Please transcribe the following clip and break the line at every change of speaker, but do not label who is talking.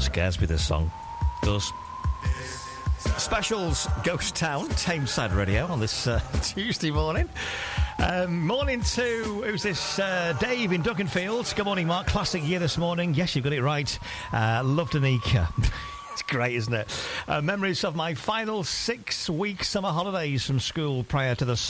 scares me, this song. Does. Specials Ghost Town, Tameside Radio on this Tuesday morning. Morning to, who's this? Dave in Duckenfield. Good morning, Mark. Classic year this morning. Yes, you've got it right. Loved Anika. It's great, isn't it? Memories of my final 6-week summer holidays from school prior to the